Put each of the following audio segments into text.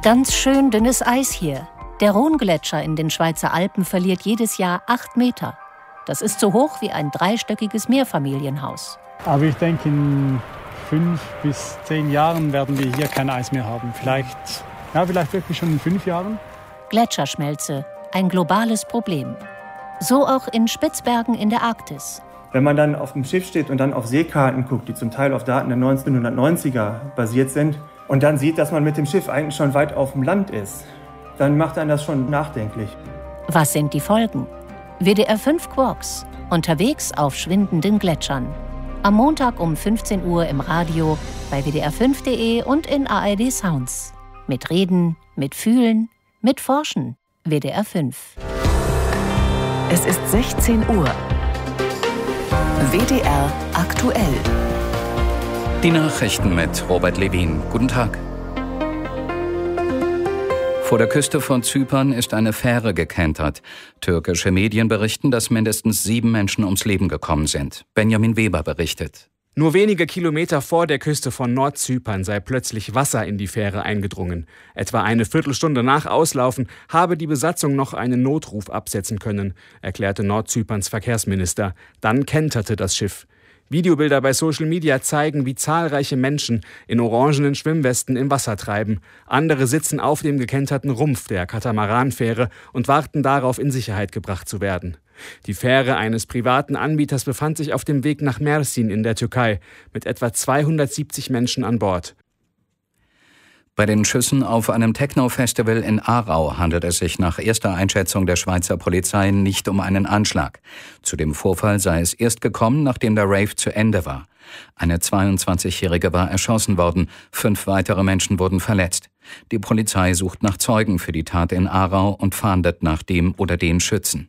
Ganz schön dünnes Eis hier. Der Rhônegletscher in den Schweizer Alpen verliert jedes Jahr 8 Meter. Das ist so hoch wie ein 3-stöckiges Mehrfamilienhaus. Aber ich denke, in 5 bis 10 Jahren werden wir hier kein Eis mehr haben. Vielleicht wirklich schon in 5 Jahren. Gletscherschmelze, ein globales Problem. So auch in Spitzbergen in der Arktis. Wenn man dann auf dem Schiff steht und dann auf Seekarten guckt, die zum Teil auf Daten der 1990er basiert sind, und dann sieht, dass man mit dem Schiff eigentlich schon weit auf dem Land ist, dann macht einen das schon nachdenklich. Was sind die Folgen? WDR 5 Quarks, unterwegs auf schwindenden Gletschern. Am Montag um 15 Uhr im Radio, bei wdr5.de und in ARD Sounds. Mit Reden, mit Fühlen, mit Forschen. WDR 5. Es ist 16 Uhr. WDR aktuell. Die Nachrichten mit Robert Levin. Guten Tag. Vor der Küste von Zypern ist eine Fähre gekentert. Türkische Medien berichten, dass mindestens 7 Menschen ums Leben gekommen sind. Benjamin Weber berichtet. Nur wenige Kilometer vor der Küste von Nordzypern sei plötzlich Wasser in die Fähre eingedrungen. Etwa eine Viertelstunde nach Auslaufen habe die Besatzung noch einen Notruf absetzen können, erklärte Nordzyperns Verkehrsminister. Dann kenterte das Schiff. Videobilder bei Social Media zeigen, wie zahlreiche Menschen in orangenen Schwimmwesten im Wasser treiben. Andere sitzen auf dem gekenterten Rumpf der Katamaranfähre und warten darauf, in Sicherheit gebracht zu werden. Die Fähre eines privaten Anbieters befand sich auf dem Weg nach Mersin in der Türkei mit etwa 270 Menschen an Bord. Bei den Schüssen auf einem Techno-Festival in Aarau handelt es sich nach erster Einschätzung der Schweizer Polizei nicht um einen Anschlag. Zu dem Vorfall sei es erst gekommen, nachdem der Rave zu Ende war. Eine 22-Jährige war erschossen worden, 5 weitere Menschen wurden verletzt. Die Polizei sucht nach Zeugen für die Tat in Aarau und fahndet nach dem oder den Schützen.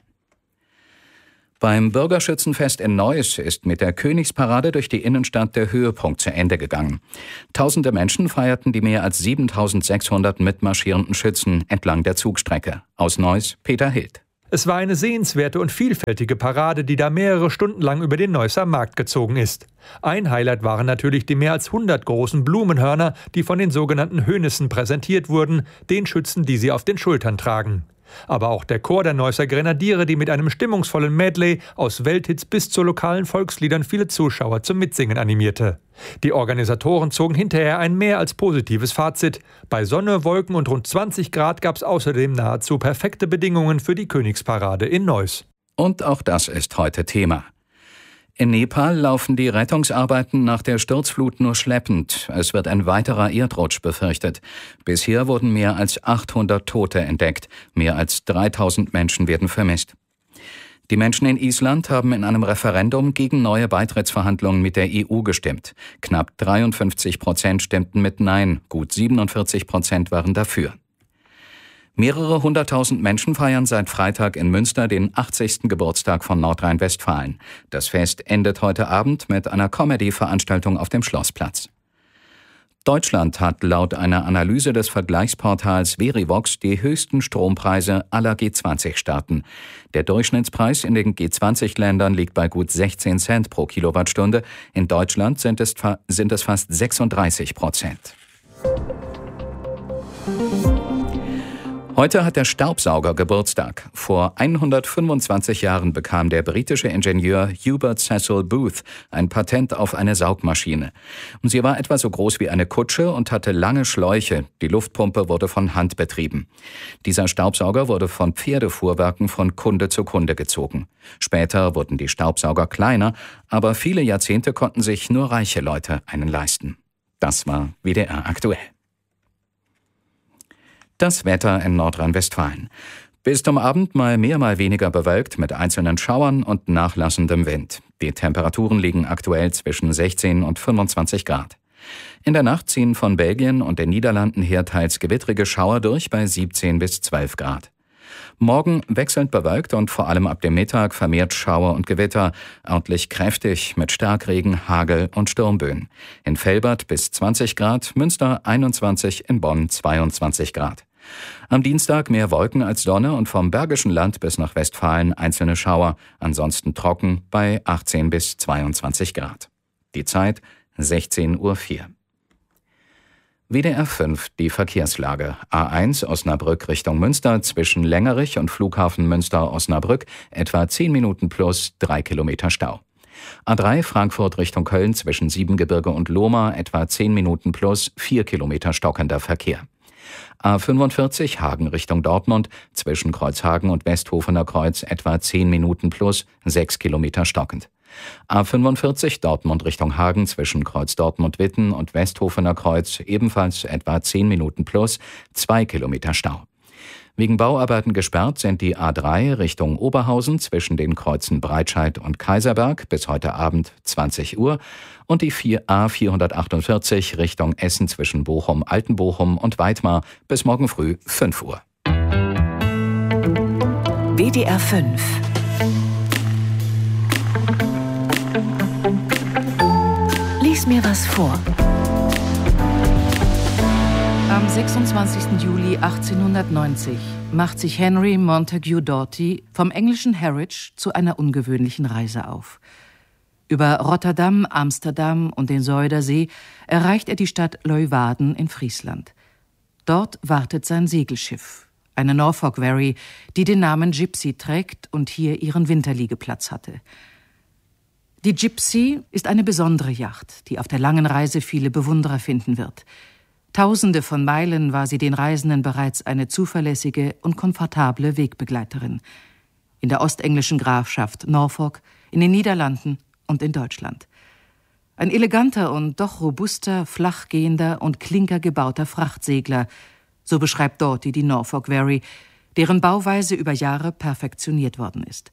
Beim Bürgerschützenfest in Neuss ist mit der Königsparade durch die Innenstadt der Höhepunkt zu Ende gegangen. Tausende Menschen feierten die mehr als 7.600 mitmarschierenden Schützen entlang der Zugstrecke. Aus Neuss, Peter Hild. Es war eine sehenswerte und vielfältige Parade, die da mehrere Stunden lang über den Neusser Markt gezogen ist. Ein Highlight waren natürlich die mehr als 100 großen Blumenhörner, die von den sogenannten Hönissen präsentiert wurden, den Schützen, die sie auf den Schultern tragen. Aber auch der Chor der Neusser Grenadiere, die mit einem stimmungsvollen Medley aus Welthits bis zu lokalen Volksliedern viele Zuschauer zum Mitsingen animierte. Die Organisatoren zogen hinterher ein mehr als positives Fazit. Bei Sonne, Wolken und rund 20 Grad gab es außerdem nahezu perfekte Bedingungen für die Königsparade in Neuss. Und auch das ist heute Thema. In Nepal laufen die Rettungsarbeiten nach der Sturzflut nur schleppend. Es wird ein weiterer Erdrutsch befürchtet. Bisher wurden mehr als 800 Tote entdeckt. Mehr als 3000 Menschen werden vermisst. Die Menschen in Island haben in einem Referendum gegen neue Beitrittsverhandlungen mit der EU gestimmt. Knapp 53% stimmten mit Nein, gut 47% waren dafür. Mehrere 100.000 Menschen feiern seit Freitag in Münster den 80. Geburtstag von Nordrhein-Westfalen. Das Fest endet heute Abend mit einer Comedy-Veranstaltung auf dem Schlossplatz. Deutschland hat laut einer Analyse des Vergleichsportals Verivox die höchsten Strompreise aller G20-Staaten. Der Durchschnittspreis in den G20-Ländern liegt bei gut 16 Cent pro Kilowattstunde. In Deutschland sind es fast 36%. Heute hat der Staubsauger Geburtstag. Vor 125 Jahren bekam der britische Ingenieur Hubert Cecil Booth ein Patent auf eine Saugmaschine. Sie war etwa so groß wie eine Kutsche und hatte lange Schläuche. Die Luftpumpe wurde von Hand betrieben. Dieser Staubsauger wurde von Pferdefuhrwerken von Kunde zu Kunde gezogen. Später wurden die Staubsauger kleiner, aber viele Jahrzehnte konnten sich nur reiche Leute einen leisten. Das war WDR aktuell. Das Wetter in Nordrhein-Westfalen. Bis zum Abend mal mehr, mal weniger bewölkt mit einzelnen Schauern und nachlassendem Wind. Die Temperaturen liegen aktuell zwischen 16 und 25 Grad. In der Nacht ziehen von Belgien und den Niederlanden her teils gewittrige Schauer durch bei 17 bis 12 Grad. Morgen wechselnd bewölkt und vor allem ab dem Mittag vermehrt Schauer und Gewitter, örtlich kräftig mit Starkregen, Hagel und Sturmböen. In Velbert bis 20 Grad, Münster 21, in Bonn 22 Grad. Am Dienstag mehr Wolken als Sonne und vom Bergischen Land bis nach Westfalen einzelne Schauer, ansonsten trocken bei 18 bis 22 Grad. Die Zeit 16:04 Uhr. WDR 5 die Verkehrslage. A1 Osnabrück Richtung Münster zwischen Längerich und Flughafen Münster-Osnabrück etwa 10 Minuten plus 3 Kilometer Stau. A3 Frankfurt Richtung Köln zwischen Siebengebirge und Lohmar etwa 10 Minuten plus 4 Kilometer stockender Verkehr. A45 Hagen Richtung Dortmund zwischen Kreuzhagen und Westhofener Kreuz etwa 10 Minuten plus 6 Kilometer stockend. A45 Dortmund Richtung Hagen zwischen Kreuz Dortmund-Witten und Westhofener Kreuz ebenfalls etwa 10 Minuten plus 2 Kilometer Stau. Wegen Bauarbeiten gesperrt sind die A3 Richtung Oberhausen zwischen den Kreuzen Breitscheid und Kaiserberg bis heute Abend 20 Uhr und die A448 Richtung Essen zwischen Bochum, Altenbochum und Weitmar bis morgen früh 5 Uhr. WDR 5 Lies mir was vor. Am 26. Juli 1890 macht sich Henry Montague Doughty vom englischen Harwich zu einer ungewöhnlichen Reise auf. Über Rotterdam, Amsterdam und den Zuiderzee erreicht er die Stadt Leeuwarden in Friesland. Dort wartet sein Segelschiff, eine Norfolk Wherry, die den Namen Gypsy trägt und hier ihren Winterliegeplatz hatte. Die Gypsy ist eine besondere Yacht, die auf der langen Reise viele Bewunderer finden wird. Tausende von Meilen war sie den Reisenden bereits eine zuverlässige und komfortable Wegbegleiterin. In der ostenglischen Grafschaft Norfolk, in den Niederlanden und in Deutschland. Ein eleganter und doch robuster, flachgehender und klinkergebauter Frachtsegler, so beschreibt Doughty die Norfolk Wherry, deren Bauweise über Jahre perfektioniert worden ist.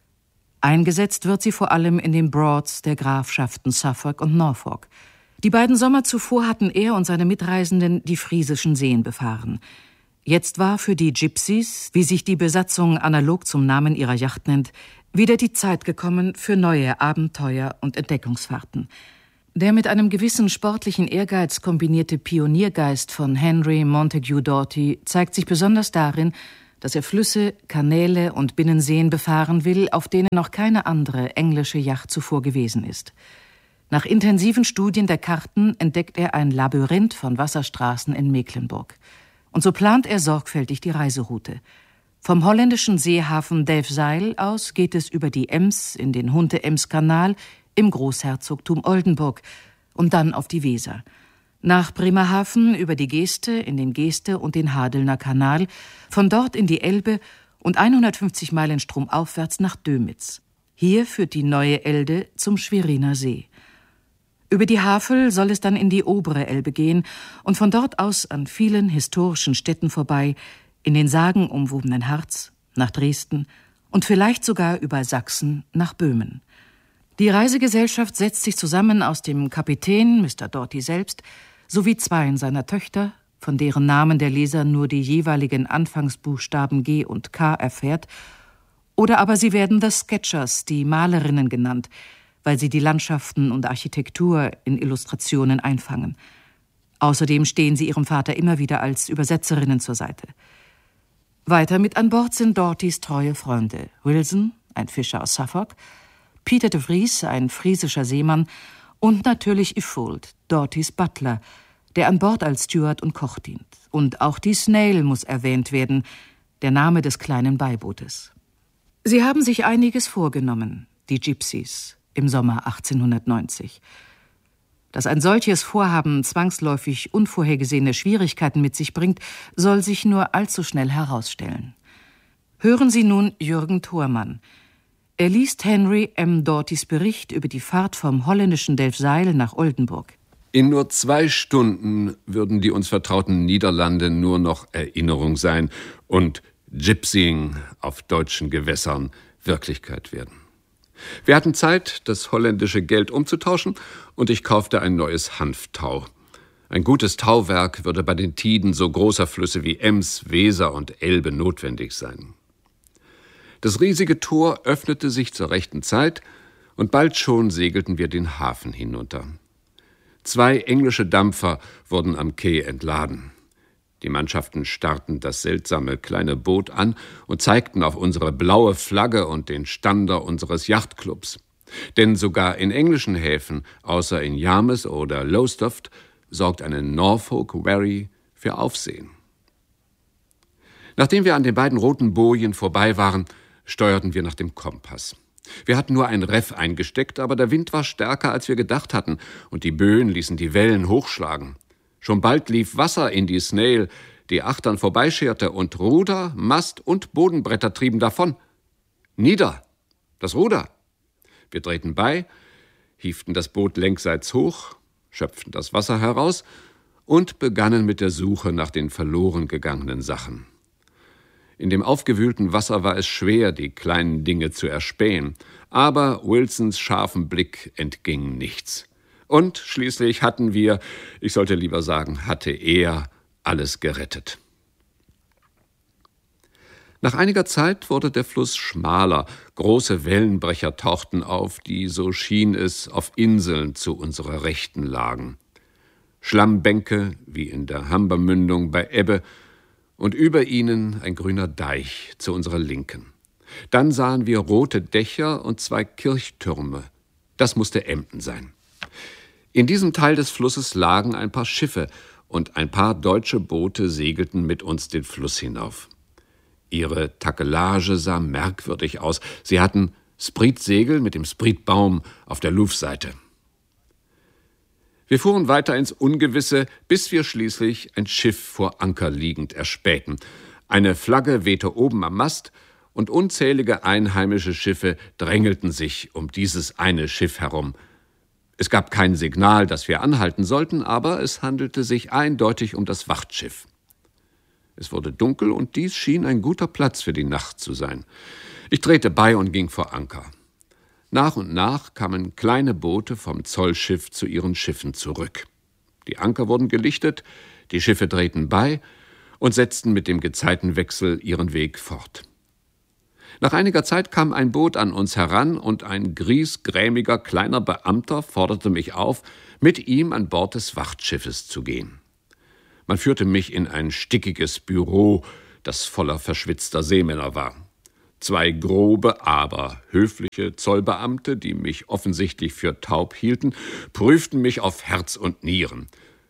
Eingesetzt wird sie vor allem in den Broads der Grafschaften Suffolk und Norfolk. Die beiden Sommer zuvor hatten er und seine Mitreisenden die friesischen Seen befahren. Jetzt war für die Gypsies, wie sich die Besatzung analog zum Namen ihrer Yacht nennt, wieder die Zeit gekommen für neue Abenteuer und Entdeckungsfahrten. Der mit einem gewissen sportlichen Ehrgeiz kombinierte Pioniergeist von Henry Montague Doughty zeigt sich besonders darin, dass er Flüsse, Kanäle und Binnenseen befahren will, auf denen noch keine andere englische Yacht zuvor gewesen ist. Nach intensiven Studien der Karten entdeckt er ein Labyrinth von Wasserstraßen in Mecklenburg. Und so plant er sorgfältig die Reiseroute. Vom holländischen Seehafen Delfzijl aus geht es über die Ems in den Hunte-Ems-Kanal im Großherzogtum Oldenburg und dann auf die Weser. Nach Bremerhaven über die Geeste in den Geeste- und den Hadelner Kanal, von dort in die Elbe und 150 Meilen stromaufwärts nach Dömitz. Hier führt die neue Elde zum Schweriner See. Über die Havel soll es dann in die obere Elbe gehen und von dort aus an vielen historischen Städten vorbei, in den sagenumwobenen Harz, nach Dresden und vielleicht sogar über Sachsen nach Böhmen. Die Reisegesellschaft setzt sich zusammen aus dem Kapitän, Mr. Doughty selbst, sowie 2 seiner Töchter, von deren Namen der Leser nur die jeweiligen Anfangsbuchstaben G und K erfährt, oder aber sie werden The Sketchers, die Malerinnen genannt, weil sie die Landschaften und Architektur in Illustrationen einfangen. Außerdem stehen sie ihrem Vater immer wieder als Übersetzerinnen zur Seite. Weiter mit an Bord sind Doughtys treue Freunde. Wilson, ein Fischer aus Suffolk, Peter de Vries, ein friesischer Seemann und natürlich Ifold, Doughtys Butler, der an Bord als Steward und Koch dient. Und auch die Snail muss erwähnt werden, der Name des kleinen Beibootes. Sie haben sich einiges vorgenommen, die Gypsies, im Sommer 1890. Dass ein solches Vorhaben zwangsläufig unvorhergesehene Schwierigkeiten mit sich bringt, soll sich nur allzu schnell herausstellen. Hören Sie nun Jürgen Thormann. Er liest Henry M. Doughtys Bericht über die Fahrt vom holländischen Delfzijl nach Oldenburg. In nur 2 Stunden würden die uns vertrauten Niederlande nur noch Erinnerung sein und Gypsying auf deutschen Gewässern Wirklichkeit werden. Wir hatten Zeit, das holländische Geld umzutauschen und ich kaufte ein neues Hanftau. Ein gutes Tauwerk würde bei den Tiden so großer Flüsse wie Ems, Weser und Elbe notwendig sein. Das riesige Tor öffnete sich zur rechten Zeit und bald schon segelten wir den Hafen hinunter. 2 englische Dampfer wurden am Quai entladen. Die Mannschaften starrten das seltsame kleine Boot an und zeigten auf unsere blaue Flagge und den Stander unseres Yachtclubs. Denn sogar in englischen Häfen, außer in Yarmouth oder Lowestoft, sorgt eine Norfolk Wherry für Aufsehen. Nachdem wir an den beiden roten Bojen vorbei waren, steuerten wir nach dem Kompass. Wir hatten nur ein Reff eingesteckt, aber der Wind war stärker, als wir gedacht hatten, und die Böen ließen die Wellen hochschlagen. Schon bald lief Wasser in die Snail, die Achtern vorbeischerte, und Ruder, Mast und Bodenbretter trieben davon. Nieder! Das Ruder! Wir drehten bei, hieften das Boot längsseits hoch, schöpften das Wasser heraus und begannen mit der Suche nach den verloren gegangenen Sachen. In dem aufgewühlten Wasser war es schwer, die kleinen Dinge zu erspähen, aber Wilsons scharfem Blick entging nichts. Und schließlich hatten wir, ich sollte lieber sagen, hatte er alles gerettet. Nach einiger Zeit wurde der Fluss schmaler, große Wellenbrecher tauchten auf, die, so schien es, auf Inseln zu unserer Rechten lagen. Schlammbänke, wie in der Humber-Mündung bei Ebbe, und über ihnen ein grüner Deich zu unserer Linken. Dann sahen wir rote Dächer und 2 Kirchtürme. Das musste Emden sein. In diesem Teil des Flusses lagen ein paar Schiffe, und ein paar deutsche Boote segelten mit uns den Fluss hinauf. Ihre Takelage sah merkwürdig aus. Sie hatten Spritsegel mit dem Spritbaum auf der Luffseite. Wir fuhren weiter ins Ungewisse, bis wir schließlich ein Schiff vor Anker liegend erspähten. Eine Flagge wehte oben am Mast, und unzählige einheimische Schiffe drängelten sich um dieses eine Schiff herum. Es gab kein Signal, dass wir anhalten sollten, aber es handelte sich eindeutig um das Wachtschiff. Es wurde dunkel, und dies schien ein guter Platz für die Nacht zu sein. Ich drehte bei und ging vor Anker. Nach und nach kamen kleine Boote vom Zollschiff zu ihren Schiffen zurück. Die Anker wurden gelichtet, die Schiffe drehten bei und setzten mit dem Gezeitenwechsel ihren Weg fort. Nach einiger Zeit kam ein Boot an uns heran, und ein griesgrämiger kleiner Beamter forderte mich auf, mit ihm an Bord des Wachtschiffes zu gehen. Man führte mich in ein stickiges Büro, das voller verschwitzter Seemänner war. 2 grobe, aber höfliche Zollbeamte, die mich offensichtlich für taub hielten, prüften mich auf Herz und Nieren.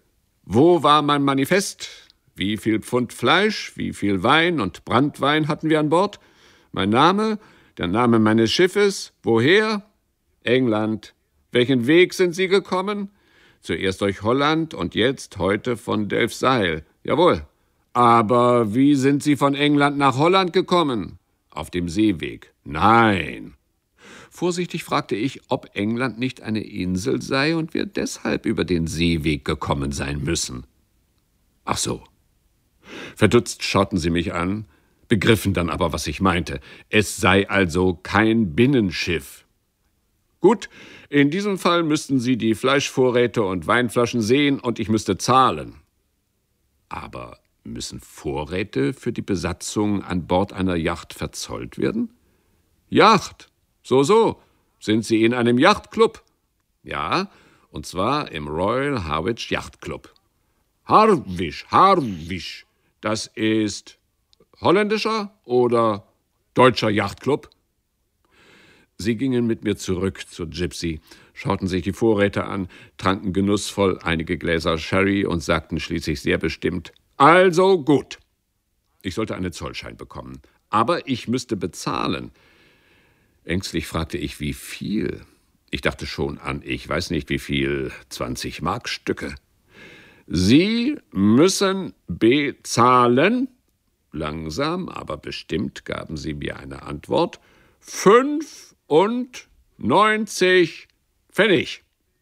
Wo war mein Manifest? Wie viel Pfund Fleisch, wie viel Wein und Branntwein hatten wir an Bord? Mein Name, der Name meines Schiffes, woher? England. Welchen Weg sind Sie gekommen? Zuerst durch Holland und jetzt heute von Delfzijl. Jawohl. Aber wie sind Sie von England nach Holland gekommen? Auf dem Seeweg. Nein. Vorsichtig fragte ich, ob England nicht eine Insel sei und wir deshalb über den Seeweg gekommen sein müssen. Ach so. Verdutzt schauten sie mich an, begriffen dann aber, was ich meinte. Es sei also kein Binnenschiff. Gut, in diesem Fall müssten Sie die Fleischvorräte und Weinflaschen sehen und ich müsste zahlen. Aber müssen Vorräte für die Besatzung an Bord einer Yacht verzollt werden? Yacht? So. Sind Sie in einem Yachtclub? Ja, und zwar im Royal Harwich Yacht Club. Harwich. Das ist holländischer oder deutscher Yachtclub? Sie gingen mit mir zurück zur Gypsy, schauten sich die Vorräte an, tranken genussvoll einige Gläser Sherry und sagten schließlich sehr bestimmt: Also gut. Ich sollte einen Zollschein bekommen, aber ich müsste bezahlen. Ängstlich fragte ich, wie viel? Ich dachte schon an, ich weiß nicht wie viel, 20 Markstücke. Sie müssen bezahlen. Langsam, aber bestimmt gaben sie mir eine Antwort. 95 Pfennig.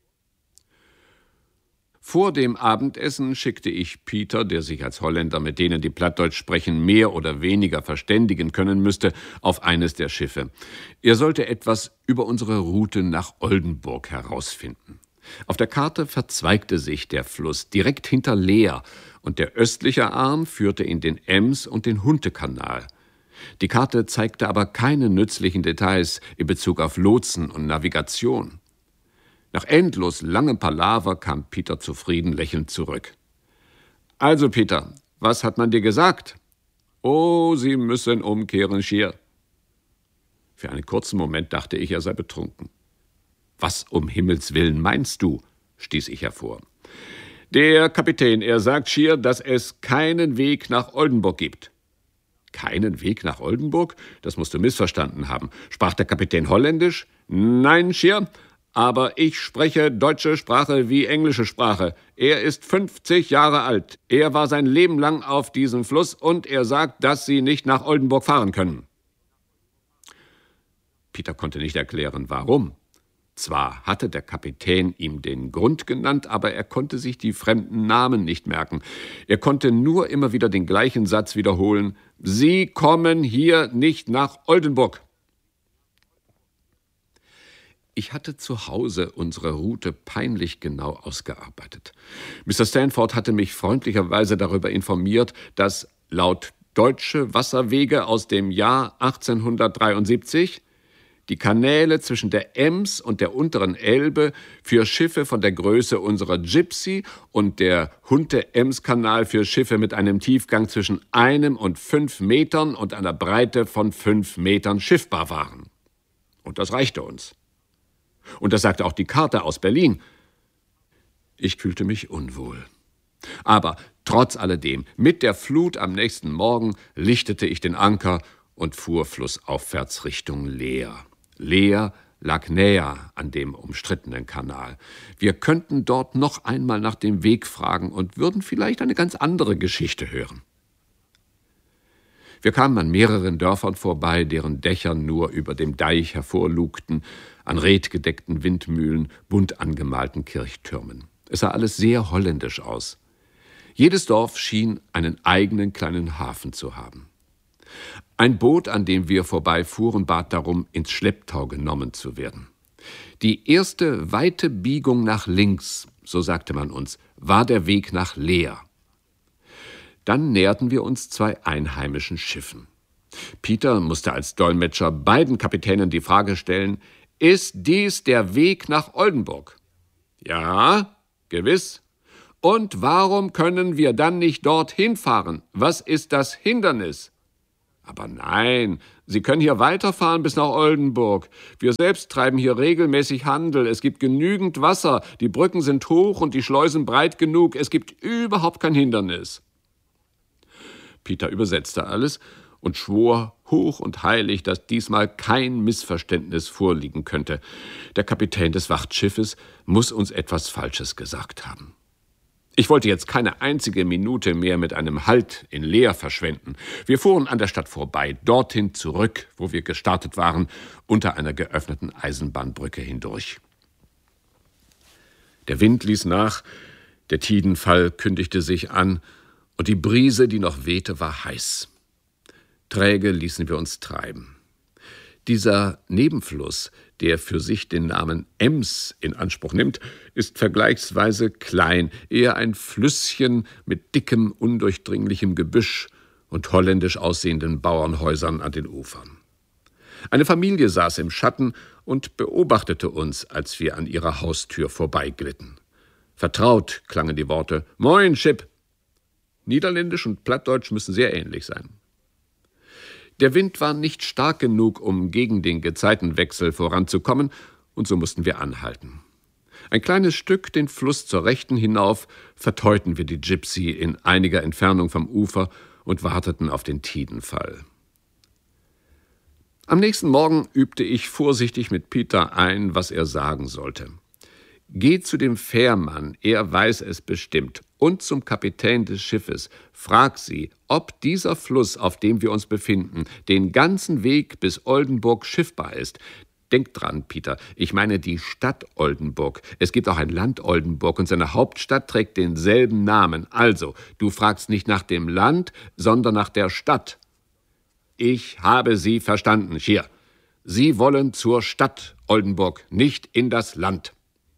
Vor dem Abendessen schickte ich Peter, der sich als Holländer mit denen, die Plattdeutsch sprechen, mehr oder weniger verständigen können müsste, auf eines der Schiffe. Er sollte etwas über unsere Route nach Oldenburg herausfinden. Auf der Karte verzweigte sich der Fluss direkt hinter Leer und der östliche Arm führte in den Ems- und den Huntekanal. Die Karte zeigte aber keine nützlichen Details in Bezug auf Lotsen und Navigation. Nach endlos langem Palaver kam Peter zufrieden lächelnd zurück. Also, Peter, was hat man dir gesagt? Oh, Sie müssen umkehren, schier. Für einen kurzen Moment dachte ich, er sei betrunken. Was um Himmels Willen meinst du? Stieß ich hervor. Der Kapitän, er sagt schier, dass es keinen Weg nach Oldenburg gibt. Keinen Weg nach Oldenburg? Das musst du missverstanden haben. Sprach der Kapitän Holländisch? Nein, schier. Aber ich spreche deutsche Sprache wie englische Sprache. Er ist 50 Jahre alt. Er war sein Leben lang auf diesem Fluss und er sagt, dass Sie nicht nach Oldenburg fahren können. Peter konnte nicht erklären, warum. Zwar hatte der Kapitän ihm den Grund genannt, aber er konnte sich die fremden Namen nicht merken. Er konnte nur immer wieder den gleichen Satz wiederholen: Sie kommen hier nicht nach Oldenburg. Ich hatte zu Hause unsere Route peinlich genau ausgearbeitet. Mr. Stanford hatte mich freundlicherweise darüber informiert, dass laut Deutsche Wasserwege aus dem Jahr 1873 die Kanäle zwischen der Ems und der unteren Elbe für Schiffe von der Größe unserer Gypsy und der Hunte-Ems-Kanal für Schiffe mit einem Tiefgang zwischen 1 und 5 Metern und einer Breite von 5 Metern schiffbar waren. Und das reichte uns. Und das sagte auch die Karte aus Berlin. Ich fühlte mich unwohl. Aber trotz alledem, mit der Flut am nächsten Morgen lichtete ich den Anker und fuhr flussaufwärts Richtung Leer. Leer lag näher an dem umstrittenen Kanal. Wir könnten dort noch einmal nach dem Weg fragen und würden vielleicht eine ganz andere Geschichte hören. Wir kamen an mehreren Dörfern vorbei, deren Dächer nur über dem Deich hervorlugten, an redgedeckten Windmühlen, bunt angemalten Kirchtürmen. Es sah alles sehr holländisch aus. Jedes Dorf schien einen eigenen kleinen Hafen zu haben. Ein Boot, an dem wir vorbeifuhren, bat darum, ins Schlepptau genommen zu werden. Die erste weite Biegung nach links, so sagte man uns, war der Weg nach Leer. Dann näherten wir uns 2 einheimischen Schiffen. Peter musste als Dolmetscher beiden Kapitänen die Frage stellen: Ist dies der Weg nach Oldenburg? Ja, gewiss. Und warum können wir dann nicht dorthin fahren? Was ist das Hindernis? Aber nein, Sie können hier weiterfahren bis nach Oldenburg. Wir selbst treiben hier regelmäßig Handel. Es gibt genügend Wasser, die Brücken sind hoch und die Schleusen breit genug. Es gibt überhaupt kein Hindernis. Peter übersetzte alles und schwor hoch und heilig, dass diesmal kein Missverständnis vorliegen könnte. Der Kapitän des Wachtschiffes muss uns etwas Falsches gesagt haben. Ich wollte jetzt keine einzige Minute mehr mit einem Halt in Leer verschwenden. Wir fuhren an der Stadt vorbei, dorthin zurück, wo wir gestartet waren, unter einer geöffneten Eisenbahnbrücke hindurch. Der Wind ließ nach, der Tidenfall kündigte sich an und die Brise, die noch wehte, war heiß. Träge ließen wir uns treiben. Dieser Nebenfluss, der für sich den Namen Ems in Anspruch nimmt, ist vergleichsweise klein, eher ein Flüsschen mit dickem, undurchdringlichem Gebüsch und holländisch aussehenden Bauernhäusern an den Ufern. Eine Familie saß im Schatten und beobachtete uns, als wir an ihrer Haustür vorbeiglitten. Vertraut klangen die Worte: »Moin, Chip!« Niederländisch und Plattdeutsch müssen sehr ähnlich sein. Der Wind war nicht stark genug, um gegen den Gezeitenwechsel voranzukommen, und so mussten wir anhalten. Ein kleines Stück den Fluss zur Rechten hinauf verteuten wir die Gypsy in einiger Entfernung vom Ufer und warteten auf den Tidenfall. Am nächsten Morgen übte ich vorsichtig mit Peter ein, was er sagen sollte. Geh zu dem Fährmann, er weiß es bestimmt, und zum Kapitän des Schiffes. Frag sie, ob dieser Fluss, auf dem wir uns befinden, den ganzen Weg bis Oldenburg schiffbar ist. Denk dran, Peter, ich meine die Stadt Oldenburg. Es gibt auch ein Land Oldenburg und seine Hauptstadt trägt denselben Namen. Also, du fragst nicht nach dem Land, sondern nach der Stadt. Ich habe Sie verstanden, Schier. Sie wollen zur Stadt Oldenburg, nicht in das Land.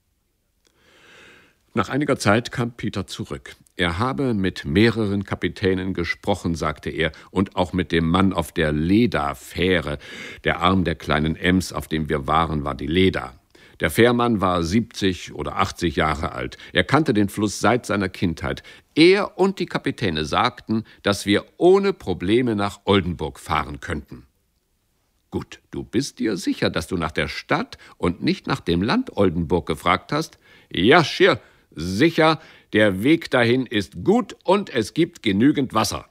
Nach einiger Zeit kam Peter zurück. Er habe mit mehreren Kapitänen gesprochen, sagte er, und auch mit dem Mann auf der Leda-Fähre. Der Arm der kleinen Ems, auf dem wir waren, war die Leda. Der Fährmann war 70 oder 80 Jahre alt. Er kannte den Fluss seit seiner Kindheit. Er und die Kapitäne sagten, dass wir ohne Probleme nach Oldenburg fahren könnten. Gut, du bist dir sicher, dass du nach der Stadt und nicht nach dem Land Oldenburg gefragt hast? Ja, schier. Sicher, Der Weg dahin ist gut und es gibt genügend Wasser.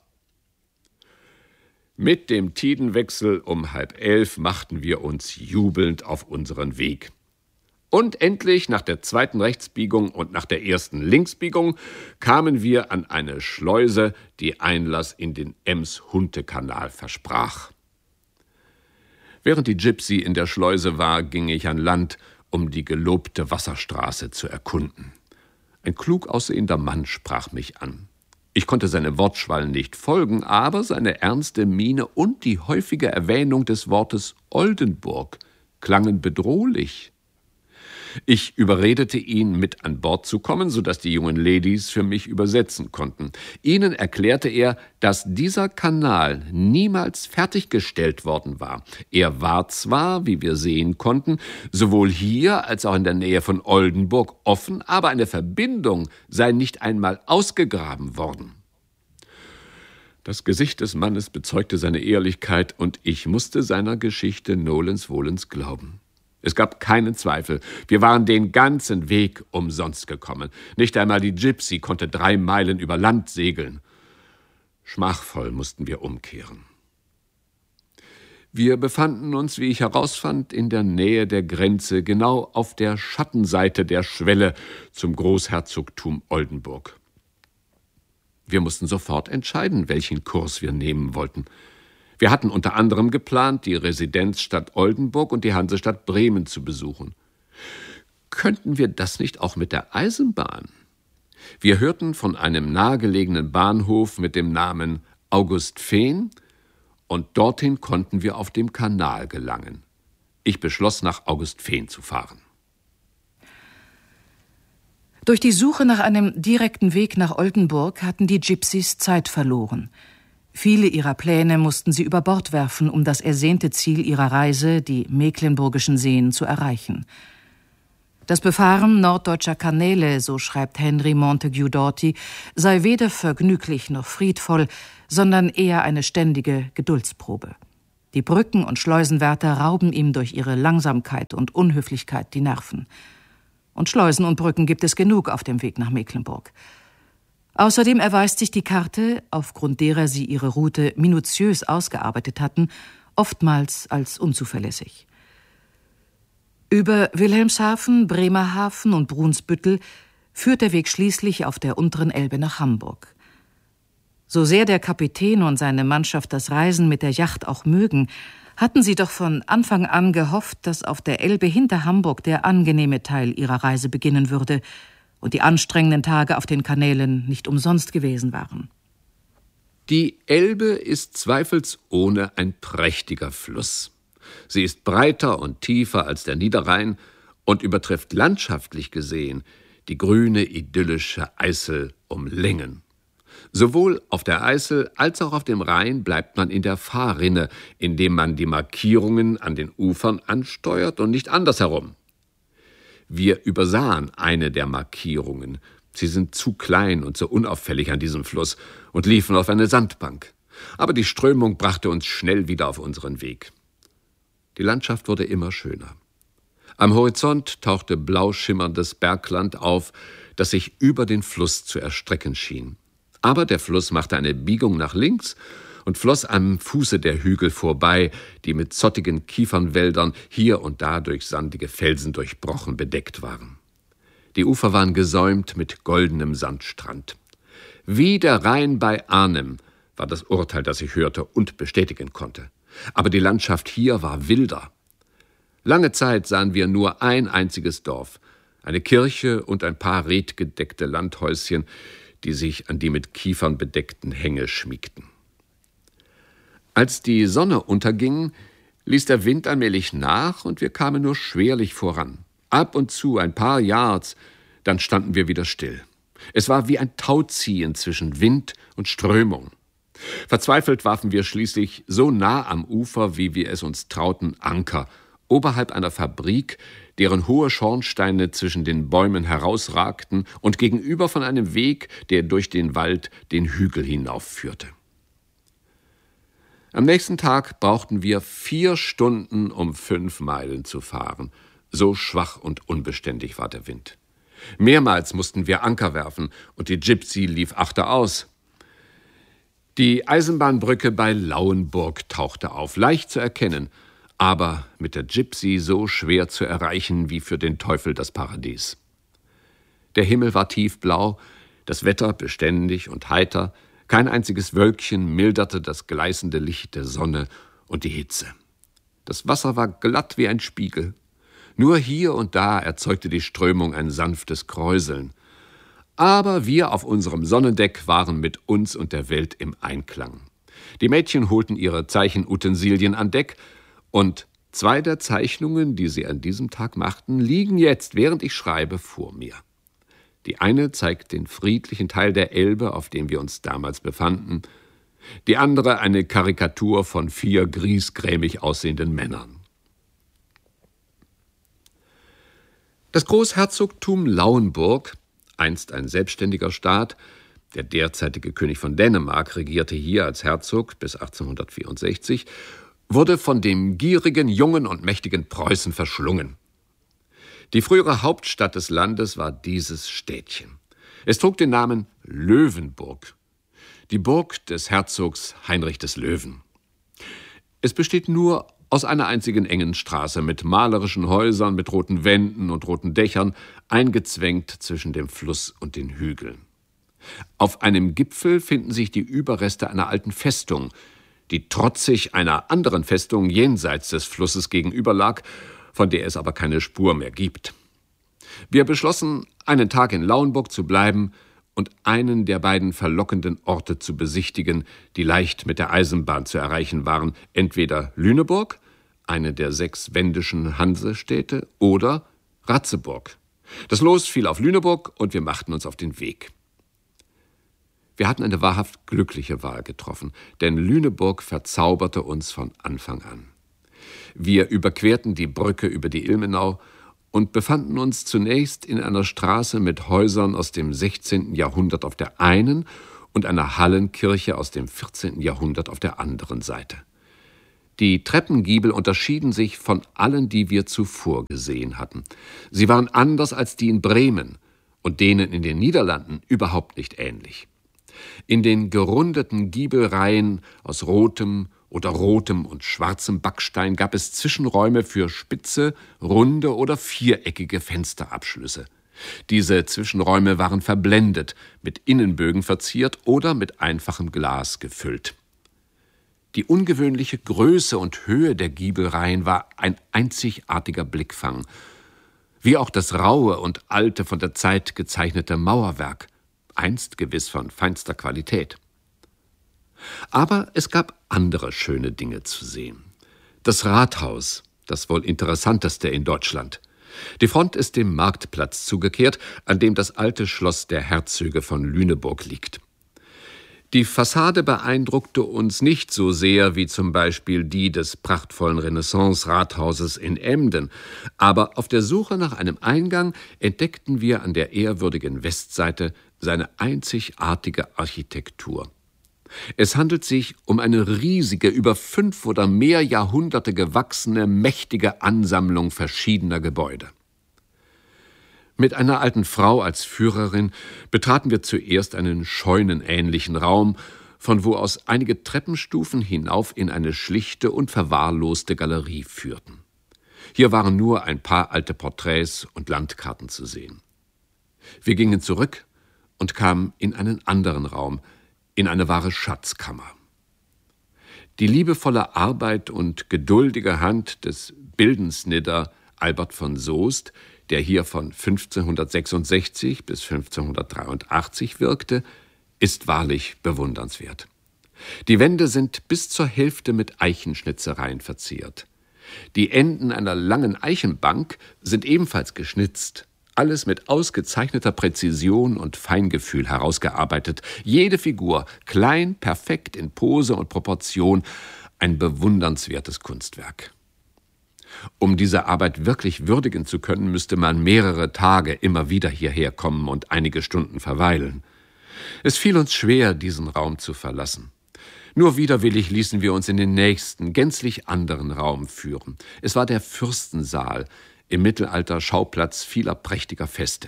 Mit dem Tidenwechsel um 10:30 machten wir uns jubelnd auf unseren Weg. Und endlich, nach der zweiten Rechtsbiegung und nach der ersten Linksbiegung, kamen wir an eine Schleuse, die Einlass in den Ems-Hunte-Kanal versprach. Während die Gypsy in der Schleuse war, ging ich an Land, um die gelobte Wasserstraße zu erkunden. Ein klug aussehender Mann sprach mich an. Ich konnte seine Wortschwall nicht folgen, aber seine ernste Miene und die häufige Erwähnung des Wortes Oldenburg klangen bedrohlich. Ich überredete ihn, mit an Bord zu kommen, sodass die jungen Ladies für mich übersetzen konnten. Ihnen erklärte er, dass dieser Kanal niemals fertiggestellt worden war. Er war zwar, wie wir sehen konnten, sowohl hier als auch in der Nähe von Oldenburg offen, aber eine Verbindung sei nicht einmal ausgegraben worden. Das Gesicht des Mannes bezeugte seine Ehrlichkeit, und ich musste seiner Geschichte nolens volens glauben. Es gab keinen Zweifel, wir waren den ganzen Weg umsonst gekommen. Nicht einmal die Gypsy konnte 3 Meilen über Land segeln. Schmachvoll mussten wir umkehren. Wir befanden uns, wie ich herausfand, in der Nähe der Grenze, genau auf der Schattenseite der Schwelle zum Großherzogtum Oldenburg. Wir mussten sofort entscheiden, welchen Kurs wir nehmen wollten. Wir hatten unter anderem geplant, die Residenzstadt Oldenburg und die Hansestadt Bremen zu besuchen. Könnten wir das nicht auch mit der Eisenbahn? Wir hörten von einem nahegelegenen Bahnhof mit dem Namen Augustfehn, und dorthin konnten wir auf dem Kanal gelangen. Ich beschloss, nach Augustfehn zu fahren. Durch die Suche nach einem direkten Weg nach Oldenburg hatten die Gypsies Zeit verloren. Viele ihrer Pläne mussten sie über Bord werfen, um das ersehnte Ziel ihrer Reise, die Mecklenburgischen Seen, zu erreichen. Das Befahren norddeutscher Kanäle, so schreibt Henry Montague Doughty, sei weder vergnüglich noch friedvoll, sondern eher eine ständige Geduldsprobe. Die Brücken- und Schleusenwärter rauben ihm durch ihre Langsamkeit und Unhöflichkeit die Nerven. Und Schleusen und Brücken gibt es genug auf dem Weg nach Mecklenburg. Außerdem erweist sich die Karte, aufgrund derer sie ihre Route minutiös ausgearbeitet hatten, oftmals als unzuverlässig. Über Wilhelmshaven, Bremerhaven und Brunsbüttel führt der Weg schließlich auf der unteren Elbe nach Hamburg. So sehr der Kapitän und seine Mannschaft das Reisen mit der Yacht auch mögen, hatten sie doch von Anfang an gehofft, dass auf der Elbe hinter Hamburg der angenehme Teil ihrer Reise beginnen würde und die anstrengenden Tage auf den Kanälen nicht umsonst gewesen waren. Die Elbe ist zweifelsohne ein prächtiger Fluss. Sie ist breiter und tiefer als der Niederrhein und übertrifft landschaftlich gesehen die grüne, idyllische Eisel um Längen. Sowohl auf der Eisel als auch auf dem Rhein bleibt man in der Fahrrinne, indem man die Markierungen an den Ufern ansteuert und nicht andersherum. Wir übersahen eine der Markierungen. Sie sind zu klein und so unauffällig an diesem Fluss und liefen auf eine Sandbank. Aber die Strömung brachte uns schnell wieder auf unseren Weg. Die Landschaft wurde immer schöner. Am Horizont tauchte blau schimmerndes Bergland auf, das sich über den Fluss zu erstrecken schien. Aber der Fluss machte eine Biegung nach links und floss am Fuße der Hügel vorbei, die mit zottigen Kiefernwäldern, hier und da durch sandige Felsen durchbrochen, bedeckt waren. Die Ufer waren gesäumt mit goldenem Sandstrand. Wie der Rhein bei Arnhem war das Urteil, das ich hörte und bestätigen konnte. Aber die Landschaft hier war wilder. Lange Zeit sahen wir nur ein einziges Dorf, eine Kirche und ein paar redgedeckte Landhäuschen, die sich an die mit Kiefern bedeckten Hänge schmiegten. Als die Sonne unterging, ließ der Wind allmählich nach und wir kamen nur schwerlich voran. Ab und zu ein paar Yards, dann standen wir wieder still. Es war wie ein Tauziehen zwischen Wind und Strömung. Verzweifelt warfen wir schließlich so nah am Ufer, wie wir es uns trauten, Anker, oberhalb einer Fabrik, deren hohe Schornsteine zwischen den Bäumen herausragten und gegenüber von einem Weg, der durch den Wald den Hügel hinaufführte. Am nächsten Tag brauchten wir 4 Stunden, um 5 Meilen zu fahren. So schwach und unbeständig war der Wind. Mehrmals mussten wir Anker werfen und die Gypsy lief achteraus. Die Eisenbahnbrücke bei Lauenburg tauchte auf, leicht zu erkennen, aber mit der Gypsy so schwer zu erreichen wie für den Teufel das Paradies. Der Himmel war tiefblau, das Wetter beständig und heiter, kein einziges Wölkchen milderte das gleißende Licht der Sonne und die Hitze. Das Wasser war glatt wie ein Spiegel. Nur hier und da erzeugte die Strömung ein sanftes Kräuseln. Aber wir auf unserem Sonnendeck waren mit uns und der Welt im Einklang. Die Mädchen holten ihre Zeichenutensilien an Deck und 2 der Zeichnungen, die sie an diesem Tag machten, liegen jetzt, während ich schreibe, vor mir. Die eine zeigt den friedlichen Teil der Elbe, auf dem wir uns damals befanden, die andere eine Karikatur von 4 griesgrämig aussehenden Männern. Das Großherzogtum Lauenburg, einst ein selbstständiger Staat, der derzeitige König von Dänemark regierte hier als Herzog bis 1864, wurde von dem gierigen, jungen und mächtigen Preußen verschlungen. Die frühere Hauptstadt des Landes war dieses Städtchen. Es trug den Namen Löwenburg, die Burg des Herzogs Heinrich des Löwen. Es besteht nur aus einer einzigen engen Straße mit malerischen Häusern, mit roten Wänden und roten Dächern, eingezwängt zwischen dem Fluss und den Hügeln. Auf einem Gipfel finden sich die Überreste einer alten Festung, die trotzig einer anderen Festung jenseits des Flusses gegenüber lag, von der es aber keine Spur mehr gibt. Wir beschlossen, einen Tag in Lauenburg zu bleiben und einen der beiden verlockenden Orte zu besichtigen, die leicht mit der Eisenbahn zu erreichen waren, entweder Lüneburg, eine der 6 wendischen Hansestädte, oder Ratzeburg. Das Los fiel auf Lüneburg und wir machten uns auf den Weg. Wir hatten eine wahrhaft glückliche Wahl getroffen, denn Lüneburg verzauberte uns von Anfang an. Wir überquerten die Brücke über die Ilmenau und befanden uns zunächst in einer Straße mit Häusern aus dem 16. Jahrhundert auf der einen und einer Hallenkirche aus dem 14. Jahrhundert auf der anderen Seite. Die Treppengiebel unterschieden sich von allen, die wir zuvor gesehen hatten. Sie waren anders als die in Bremen und denen in den Niederlanden überhaupt nicht ähnlich. In den gerundeten Giebelreihen aus rotem und schwarzem Backstein gab es Zwischenräume für spitze, runde oder viereckige Fensterabschlüsse. Diese Zwischenräume waren verblendet, mit Innenbögen verziert oder mit einfachem Glas gefüllt. Die ungewöhnliche Größe und Höhe der Giebelreihen war ein einzigartiger Blickfang, wie auch das raue und alte, von der Zeit gezeichnete Mauerwerk, einst gewiss von feinster Qualität. Aber es gab andere schöne Dinge zu sehen. Das Rathaus, das wohl interessanteste in Deutschland. Die Front ist dem Marktplatz zugekehrt, an dem das alte Schloss der Herzöge von Lüneburg liegt. Die Fassade beeindruckte uns nicht so sehr wie zum Beispiel die des prachtvollen Renaissance-Rathauses in Emden, aber auf der Suche nach einem Eingang entdeckten wir an der ehrwürdigen Westseite seine einzigartige Architektur. Es handelt sich um eine riesige, über 5 oder mehr Jahrhunderte gewachsene, mächtige Ansammlung verschiedener Gebäude. Mit einer alten Frau als Führerin betraten wir zuerst einen scheunenähnlichen Raum, von wo aus einige Treppenstufen hinauf in eine schlichte und verwahrloste Galerie führten. Hier waren nur ein paar alte Porträts und Landkarten zu sehen. Wir gingen zurück und kamen in einen anderen Raum, in eine wahre Schatzkammer. Die liebevolle Arbeit und geduldige Hand des Bildensnidder Albert von Soest, der hier von 1566 bis 1583 wirkte, ist wahrlich bewundernswert. Die Wände sind bis zur Hälfte mit Eichenschnitzereien verziert. Die Enden einer langen Eichenbank sind ebenfalls geschnitzt, alles mit ausgezeichneter Präzision und Feingefühl herausgearbeitet. Jede Figur, klein, perfekt in Pose und Proportion, ein bewundernswertes Kunstwerk. Um diese Arbeit wirklich würdigen zu können, müsste man mehrere Tage immer wieder hierher kommen und einige Stunden verweilen. Es fiel uns schwer, diesen Raum zu verlassen. Nur widerwillig ließen wir uns in den nächsten, gänzlich anderen Raum führen. Es war der Fürstensaal, im Mittelalter Schauplatz vieler prächtiger Feste.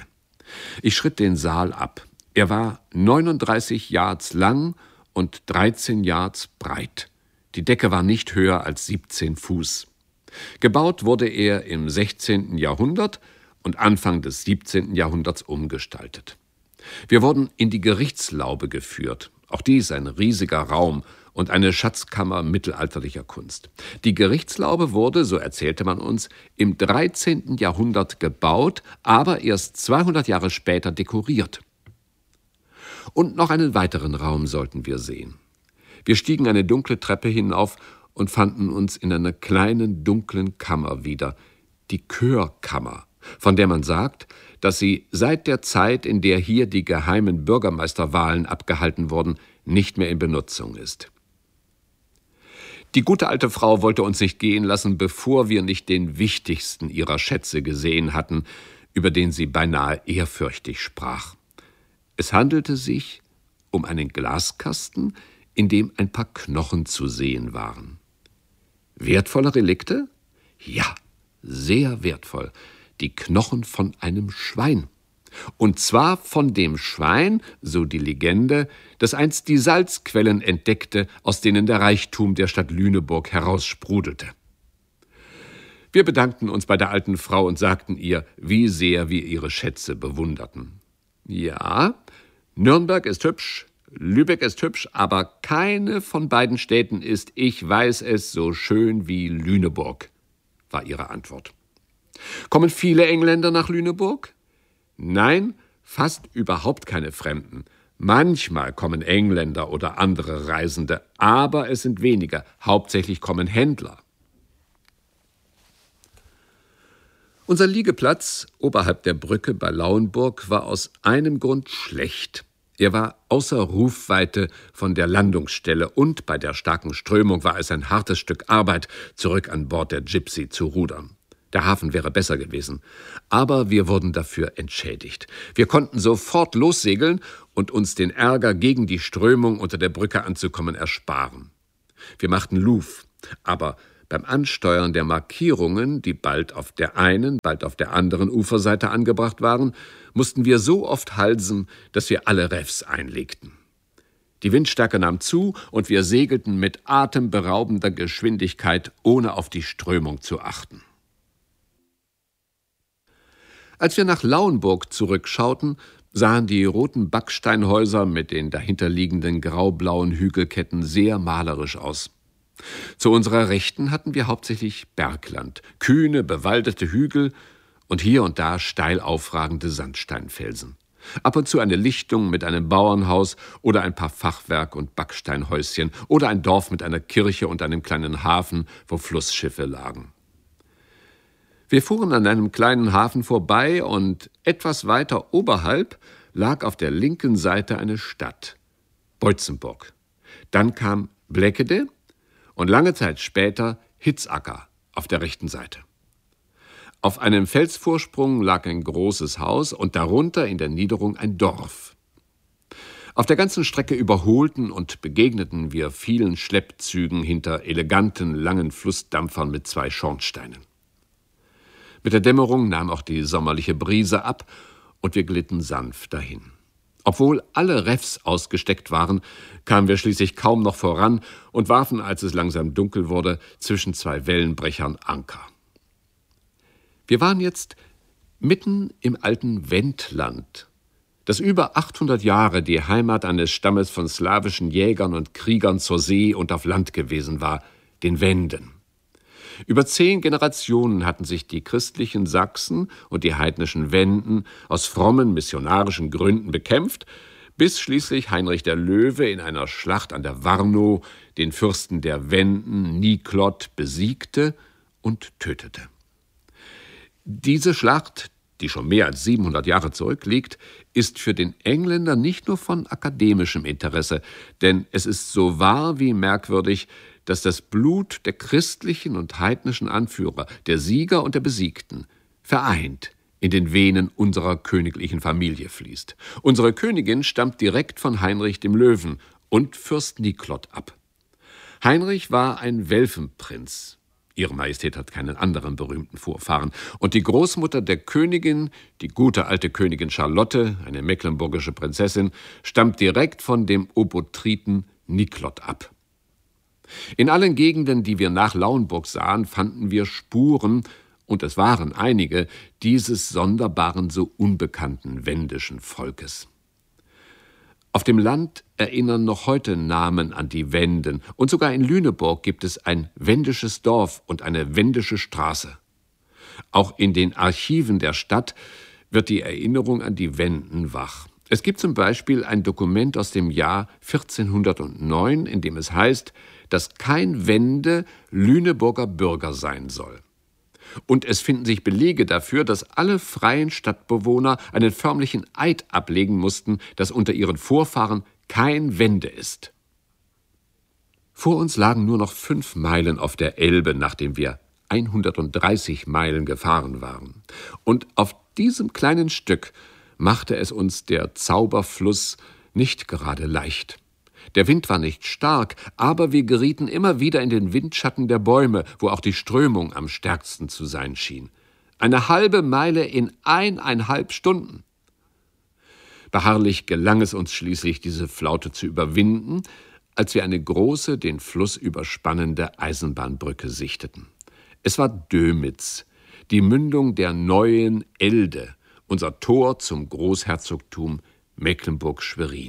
Ich schritt den Saal ab. Er war 39 Yards lang und 13 Yards breit. Die Decke war nicht höher als 17 Fuß. Gebaut wurde er im 16. Jahrhundert und Anfang des 17. Jahrhunderts umgestaltet. Wir wurden in die Gerichtslaube geführt. Auch dies ein riesiger Raum und eine Schatzkammer mittelalterlicher Kunst. Die Gerichtslaube wurde, so erzählte man uns, im 13. Jahrhundert gebaut, aber erst 200 Jahre später dekoriert. Und noch einen weiteren Raum sollten wir sehen. Wir stiegen eine dunkle Treppe hinauf und fanden uns in einer kleinen, dunklen Kammer wieder, die Chörkammer, von der man sagt, dass sie seit der Zeit, in der hier die geheimen Bürgermeisterwahlen abgehalten wurden, nicht mehr in Benutzung ist. Die gute alte Frau wollte uns nicht gehen lassen, bevor wir nicht den wichtigsten ihrer Schätze gesehen hatten, über den sie beinahe ehrfürchtig sprach. Es handelte sich um einen Glaskasten, in dem ein paar Knochen zu sehen waren. Wertvolle Relikte? Ja, sehr wertvoll. Die Knochen von einem Schwein. Und zwar von dem Schwein, so die Legende, das einst die Salzquellen entdeckte, aus denen der Reichtum der Stadt Lüneburg heraussprudelte. Wir bedankten uns bei der alten Frau und sagten ihr, wie sehr wir ihre Schätze bewunderten. Ja, Nürnberg ist hübsch, Lübeck ist hübsch, aber keine von beiden Städten ist, ich weiß es, so schön wie Lüneburg, war ihre Antwort. Kommen viele Engländer nach Lüneburg? Nein, fast überhaupt keine Fremden. Manchmal kommen Engländer oder andere Reisende, aber es sind weniger. Hauptsächlich kommen Händler. Unser Liegeplatz oberhalb der Brücke bei Lauenburg war aus einem Grund schlecht. Er war außer Rufweite von der Landungsstelle und bei der starken Strömung war es ein hartes Stück Arbeit, zurück an Bord der Gipsy zu rudern. Der Hafen wäre besser gewesen, aber wir wurden dafür entschädigt. Wir konnten sofort lossegeln und uns den Ärger, gegen die Strömung unter der Brücke anzukommen, ersparen. Wir machten Luf, aber beim Ansteuern der Markierungen, die bald auf der einen, bald auf der anderen Uferseite angebracht waren, mussten wir so oft halsen, dass wir alle Refs einlegten. Die Windstärke nahm zu und wir segelten mit atemberaubender Geschwindigkeit, ohne auf die Strömung zu achten. Als wir nach Lauenburg zurückschauten, sahen die roten Backsteinhäuser mit den dahinterliegenden graublauen Hügelketten sehr malerisch aus. Zu unserer Rechten hatten wir hauptsächlich Bergland, kühne, bewaldete Hügel und hier und da steil aufragende Sandsteinfelsen. Ab und zu eine Lichtung mit einem Bauernhaus oder ein paar Fachwerk- und Backsteinhäuschen oder ein Dorf mit einer Kirche und einem kleinen Hafen, wo Flussschiffe lagen. Wir fuhren an einem kleinen Hafen vorbei und etwas weiter oberhalb lag auf der linken Seite eine Stadt, Boitzenburg. Dann kam Bleckede und lange Zeit später Hitzacker auf der rechten Seite. Auf einem Felsvorsprung lag ein großes Haus und darunter in der Niederung ein Dorf. Auf der ganzen Strecke überholten und begegneten wir vielen Schleppzügen hinter eleganten, langen Flussdampfern mit 2 Schornsteinen. Mit der Dämmerung nahm auch die sommerliche Brise ab und wir glitten sanft dahin. Obwohl alle Refs ausgesteckt waren, kamen wir schließlich kaum noch voran und warfen, als es langsam dunkel wurde, zwischen 2 Wellenbrechern Anker. Wir waren jetzt mitten im alten Wendland, das über 800 Jahre die Heimat eines Stammes von slawischen Jägern und Kriegern zur See und auf Land gewesen war, den Wenden. Über 10 Generationen hatten sich die christlichen Sachsen und die heidnischen Wenden aus frommen missionarischen Gründen bekämpft, bis schließlich Heinrich der Löwe in einer Schlacht an der Warnow den Fürsten der Wenden, Niklot, besiegte und tötete. Diese Schlacht, die schon mehr als 700 Jahre zurückliegt, ist für den Engländer nicht nur von akademischem Interesse, denn es ist so wahr wie merkwürdig, dass das Blut der christlichen und heidnischen Anführer, der Sieger und der Besiegten, vereint in den Venen unserer königlichen Familie fließt. Unsere Königin stammt direkt von Heinrich dem Löwen und Fürst Niklot ab. Heinrich war ein Welfenprinz. Ihre Majestät hat keinen anderen berühmten Vorfahren. Und die Großmutter der Königin, die gute alte Königin Charlotte, eine mecklenburgische Prinzessin, stammt direkt von dem Obotriten Niklot ab. In allen Gegenden, die wir nach Lauenburg sahen, fanden wir Spuren, und es waren einige, dieses sonderbaren, so unbekannten wendischen Volkes. Auf dem Land erinnern noch heute Namen an die Wenden, und sogar in Lüneburg gibt es ein wendisches Dorf und eine wendische Straße. Auch in den Archiven der Stadt wird die Erinnerung an die Wenden wach. Es gibt zum Beispiel ein Dokument aus dem Jahr 1409, in dem es heißt, dass kein Wende Lüneburger Bürger sein soll. Und es finden sich Belege dafür, dass alle freien Stadtbewohner einen förmlichen Eid ablegen mussten, dass unter ihren Vorfahren kein Wende ist. Vor uns lagen nur noch 5 Meilen auf der Elbe, nachdem wir 130 Meilen gefahren waren. Und auf diesem kleinen Stück machte es uns der Zauberfluss nicht gerade leicht. Der Wind war nicht stark, aber wir gerieten immer wieder in den Windschatten der Bäume, wo auch die Strömung am stärksten zu sein schien. Eine halbe Meile in 1,5 Stunden. Beharrlich gelang es uns schließlich, diese Flaute zu überwinden, als wir eine große, den Fluss überspannende Eisenbahnbrücke sichteten. Es war Dömitz, die Mündung der neuen Elde, unser Tor zum Großherzogtum Mecklenburg-Schwerin.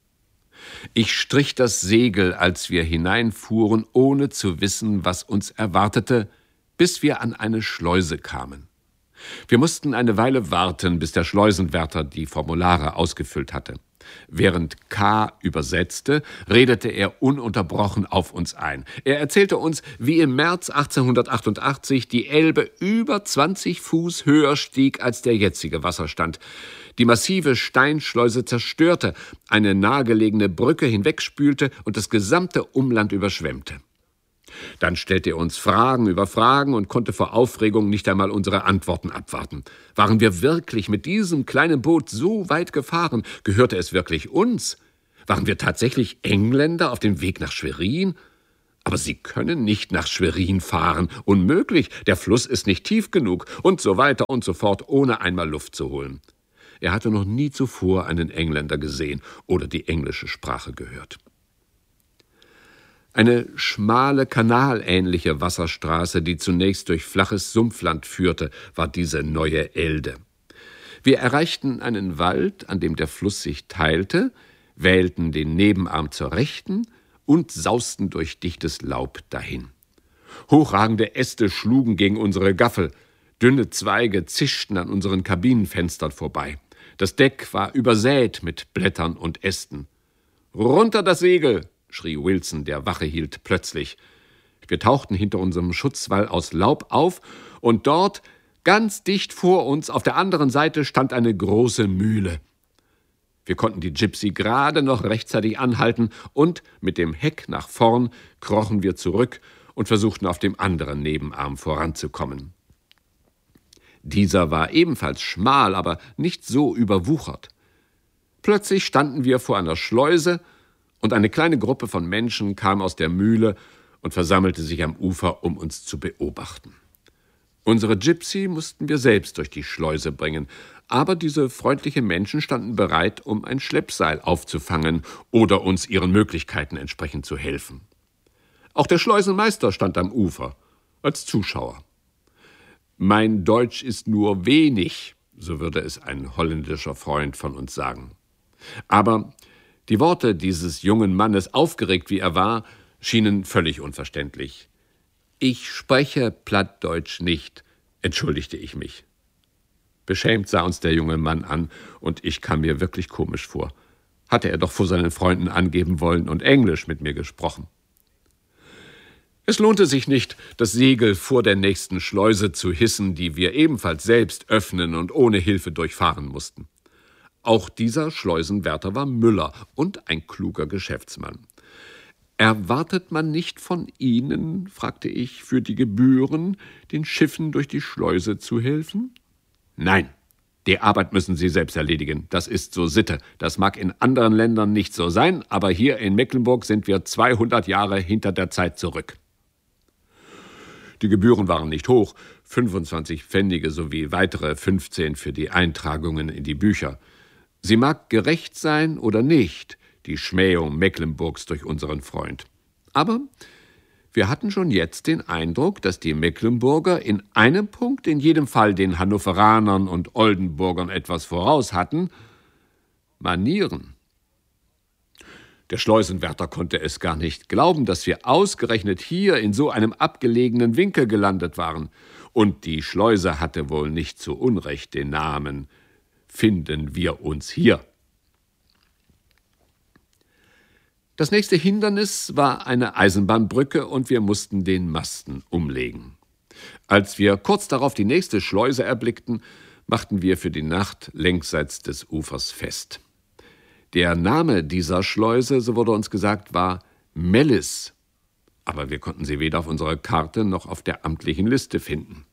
Ich strich das Segel, als wir hineinfuhren, ohne zu wissen, was uns erwartete, bis wir an eine Schleuse kamen. Wir mussten eine Weile warten, bis der Schleusenwärter die Formulare ausgefüllt hatte. Während K. übersetzte, redete er ununterbrochen auf uns ein. Er erzählte uns, wie im März 1888 die Elbe über 20 Fuß höher stieg als der jetzige Wasserstand, die massive Steinschleuse zerstörte, eine nahegelegene Brücke hinwegspülte und das gesamte Umland überschwemmte. Dann stellte er uns Fragen über Fragen und konnte vor Aufregung nicht einmal unsere Antworten abwarten. Waren wir wirklich mit diesem kleinen Boot so weit gefahren? Gehörte es wirklich uns? Waren wir tatsächlich Engländer auf dem Weg nach Schwerin? Aber Sie können nicht nach Schwerin fahren. Unmöglich, der Fluss ist nicht tief genug und so weiter und so fort, ohne einmal Luft zu holen. Er hatte noch nie zuvor einen Engländer gesehen oder die englische Sprache gehört. Eine schmale, kanalähnliche Wasserstraße, die zunächst durch flaches Sumpfland führte, war diese neue Elde. Wir erreichten einen Wald, an dem der Fluss sich teilte, wählten den Nebenarm zur Rechten und sausten durch dichtes Laub dahin. Hochragende Äste schlugen gegen unsere Gaffel, dünne Zweige zischten an unseren Kabinenfenstern vorbei. Das Deck war übersät mit Blättern und Ästen. »Runter das Segel!« schrie Wilson, der Wache hielt, plötzlich. Wir tauchten hinter unserem Schutzwall aus Laub auf, und dort, ganz dicht vor uns, auf der anderen Seite, stand eine große Mühle. Wir konnten die Gypsy gerade noch rechtzeitig anhalten, und mit dem Heck nach vorn krochen wir zurück und versuchten auf dem anderen Nebenarm voranzukommen. Dieser war ebenfalls schmal, aber nicht so überwuchert. Plötzlich standen wir vor einer Schleuse, und eine kleine Gruppe von Menschen kam aus der Mühle und versammelte sich am Ufer, um uns zu beobachten. Unsere Gypsy mussten wir selbst durch die Schleuse bringen, aber diese freundlichen Menschen standen bereit, um ein Schleppseil aufzufangen oder uns ihren Möglichkeiten entsprechend zu helfen. Auch der Schleusenmeister stand am Ufer, als Zuschauer. »Mein Deutsch ist nur wenig«, so würde es ein holländischer Freund von uns sagen. Aber die Worte dieses jungen Mannes, aufgeregt wie er war, schienen völlig unverständlich. »Ich spreche Plattdeutsch nicht«, entschuldigte ich mich. Beschämt sah uns der junge Mann an, und ich kam mir wirklich komisch vor. Hatte er doch vor seinen Freunden angeben wollen und Englisch mit mir gesprochen. Es lohnte sich nicht, das Segel vor der nächsten Schleuse zu hissen, die wir ebenfalls selbst öffnen und ohne Hilfe durchfahren mussten. Auch dieser Schleusenwärter war Müller und ein kluger Geschäftsmann. »Erwartet man nicht von Ihnen«, fragte ich, »für die Gebühren, den Schiffen durch die Schleuse zu helfen?« »Nein, die Arbeit müssen Sie selbst erledigen. Das ist so Sitte. Das mag in anderen Ländern nicht so sein, aber hier in Mecklenburg sind wir 200 Jahre hinter der Zeit zurück.« Die Gebühren waren nicht hoch, 25 Pfennige sowie weitere 15 für die Eintragungen in die Bücher. Sie mag gerecht sein oder nicht, die Schmähung Mecklenburgs durch unseren Freund. Aber wir hatten schon jetzt den Eindruck, dass die Mecklenburger in einem Punkt in jedem Fall den Hannoveranern und Oldenburgern etwas voraus hatten: Manieren. Der Schleusenwärter konnte es gar nicht glauben, dass wir ausgerechnet hier in so einem abgelegenen Winkel gelandet waren. Und die Schleuse hatte wohl nicht zu Unrecht den Namen »Finden wir uns hier«. Das nächste Hindernis war eine Eisenbahnbrücke und wir mussten den Masten umlegen. Als wir kurz darauf die nächste Schleuse erblickten, machten wir für die Nacht längsseits des Ufers fest. Der Name dieser Schleuse, so wurde uns gesagt, war Mellis, aber wir konnten sie weder auf unserer Karte noch auf der amtlichen Liste finden.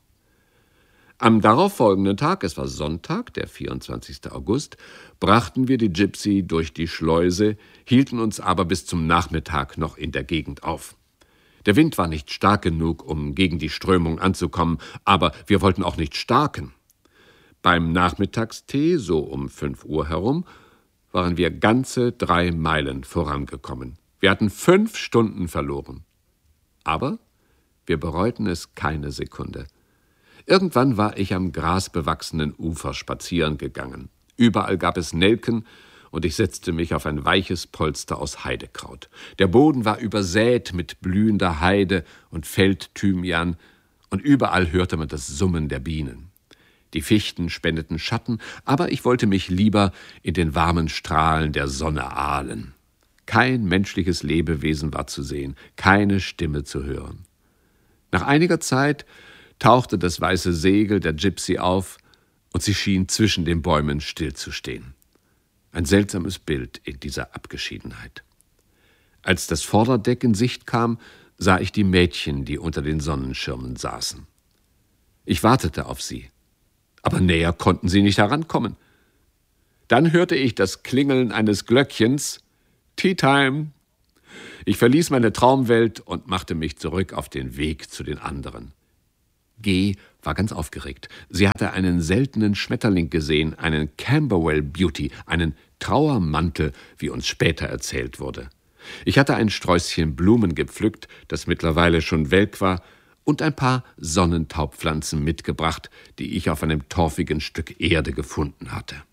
Am darauffolgenden Tag, es war Sonntag, der 24. August, brachten wir die Gypsy durch die Schleuse, hielten uns aber bis zum Nachmittag noch in der Gegend auf. Der Wind war nicht stark genug, um gegen die Strömung anzukommen, aber wir wollten auch nicht starken. Beim Nachmittagstee, so um 5 Uhr herum, waren wir ganze 3 Meilen vorangekommen. Wir hatten 5 Stunden verloren. Aber wir bereuten es keine Sekunde. Irgendwann war ich am grasbewachsenen Ufer spazieren gegangen. Überall gab es Nelken und ich setzte mich auf ein weiches Polster aus Heidekraut. Der Boden war übersät mit blühender Heide und Feldthymian und überall hörte man das Summen der Bienen. Die Fichten spendeten Schatten, aber ich wollte mich lieber in den warmen Strahlen der Sonne ahlen. Kein menschliches Lebewesen war zu sehen, keine Stimme zu hören. Nach einiger Zeit tauchte das weiße Segel der Gypsy auf und sie schien zwischen den Bäumen stillzustehen. Ein seltsames Bild in dieser Abgeschiedenheit. Als das Vorderdeck in Sicht kam, sah ich die Mädchen, die unter den Sonnenschirmen saßen. Ich wartete auf sie, aber näher konnten sie nicht herankommen. Dann hörte ich das Klingeln eines Glöckchens. Tea Time! Ich verließ meine Traumwelt und machte mich zurück auf den Weg zu den anderen. G. war ganz aufgeregt. Sie hatte einen seltenen Schmetterling gesehen, einen Camberwell Beauty, einen Trauermantel, wie uns später erzählt wurde. Ich hatte ein Sträußchen Blumen gepflückt, das mittlerweile schon welk war, und ein paar Sonnentaubpflanzen mitgebracht, die ich auf einem torfigen Stück Erde gefunden hatte.